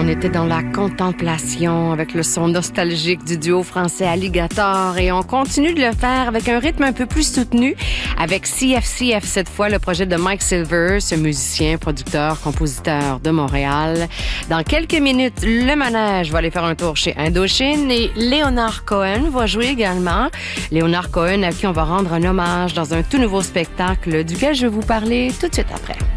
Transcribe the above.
On était dans la contemplation avec le son nostalgique du duo français Alligator et on continue de le faire avec un rythme un peu plus soutenu avec CFCF cette fois, le projet de Mike Silver, ce musicien, producteur, compositeur de Montréal. Dans quelques minutes, le manège va aller faire un tour chez Indochine et Léonard Cohen va jouer également. Léonard Cohen à qui on va rendre un hommage dans un tout nouveau spectacle duquel je vais vous parler tout de suite après.